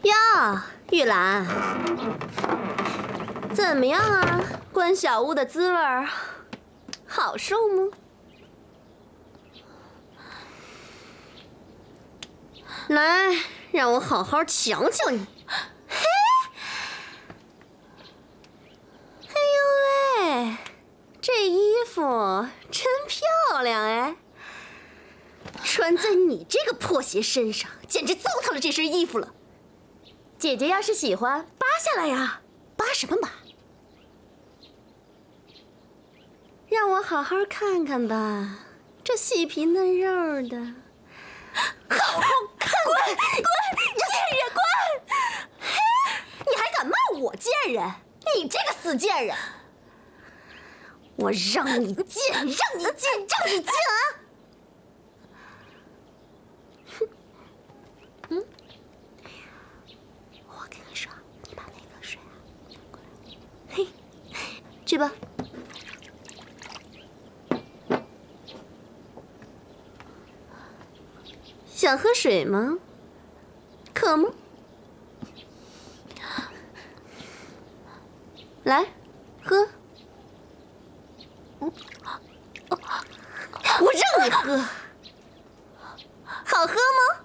呀，玉兰，怎么样啊？关小屋的滋味儿好受吗？来，让我好好瞧瞧你。嘿，哎呦喂，这衣服真漂亮哎！穿在你这个破鞋身上，简直糟蹋了这身衣服了。姐姐要是喜欢，扒下来呀！扒什么扒？让我好好看看吧，这细皮嫩肉的，好好看！滚！贱人，滚！嘿，你还敢骂我贱人？你这个死贱人！我让你贱，让你贱，让你贱啊！哼，我跟你说，你把那个水拿过来。嘿，去吧。想喝水吗？渴吗？来，喝。我让你喝，好喝吗？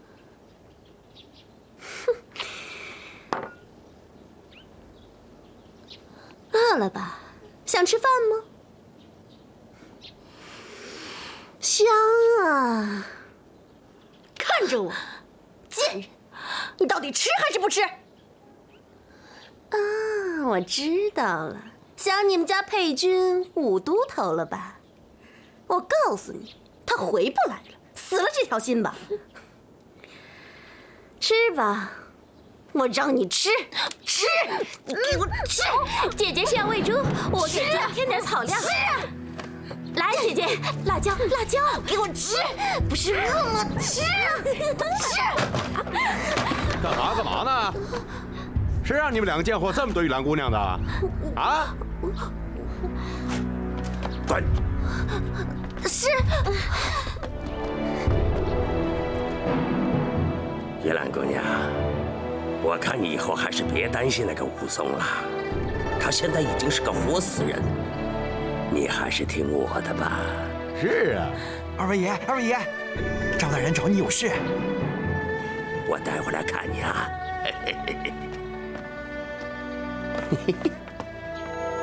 饿了吧？想吃饭吗？香啊！看着我，贱人，你到底吃还是不吃？啊，我知道了，想你们家佩君五都头了吧？我告诉你，他回不来了，死了这条心吧。吃吧，我让你吃，吃，你给我吃！姐姐是要喂猪，我给猪添点草料。吃啊！来，姐姐，辣椒，辣椒，给我吃！不是饿吗？吃啊！吃！ 干嘛呢？谁让你们两个贱货这么对玉兰姑娘的？啊？滚！ 是。 玉兰姑娘，我看你以后还是别担心那个武松了，他现在已经是个活死人，你还是听我的吧。 是啊， 二位爷，赵大人找你有事。 我待会儿来看你啊。嘿嘿嘿嘿。